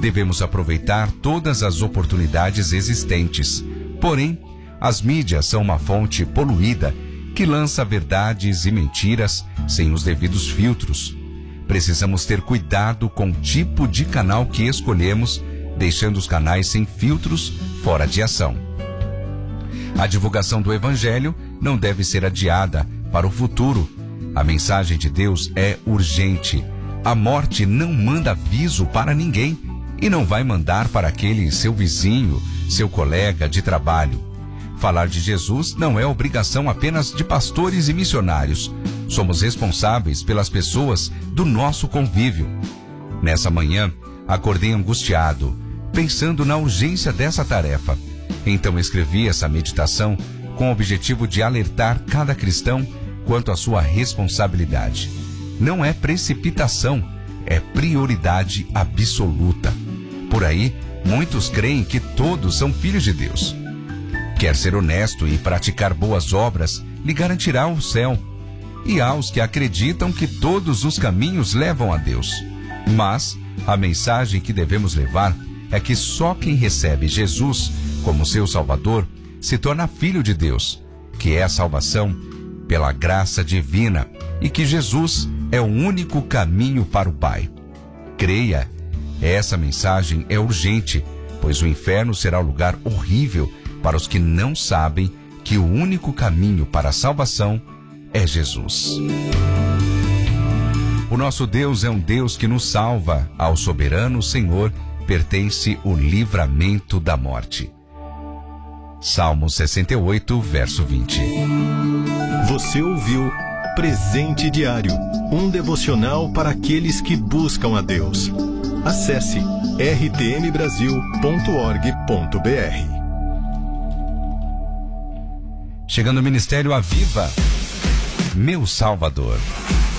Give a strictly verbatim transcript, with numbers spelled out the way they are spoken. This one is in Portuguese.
devemos aproveitar todas as oportunidades existentes. Porém, as mídias são uma fonte poluída que lança verdades e mentiras sem os devidos filtros. Precisamos ter cuidado com o tipo de canal que escolhemos, deixando os canais sem filtros fora de ação. A divulgação do Evangelho não deve ser adiada para o futuro. A mensagem de Deus é urgente. A morte não manda aviso para ninguém e não vai mandar para aquele seu vizinho, seu colega de trabalho. Falar de Jesus não é obrigação apenas de pastores e missionários. Somos responsáveis pelas pessoas do nosso convívio. Nessa manhã, acordei angustiado, pensando na urgência dessa tarefa. Então escrevi essa meditação com o objetivo de alertar cada cristão quanto à sua responsabilidade. Não é precipitação, é prioridade absoluta. Por aí, muitos creem que todos são filhos de Deus. Quer ser honesto e praticar boas obras lhe garantirá o céu. E há os que acreditam que todos os caminhos levam a Deus. Mas a mensagem que devemos levar é que só quem recebe Jesus como seu Salvador se torna filho de Deus, que é a salvação pela graça divina e que Jesus é o único caminho para o Pai. Creia, essa mensagem é urgente, pois o inferno será um lugar horrível para os que não sabem que o único caminho para a salvação é Jesus. O nosso Deus é um Deus que nos salva. Ao soberano Senhor pertence o livramento da morte. Salmo sessenta e oito, verso vinte. Você ouviu Presente Diário, um devocional para aqueles que buscam a Deus. Acesse r t m brasil ponto org ponto b r. Chegando no Ministério Aviva, meu Salvador.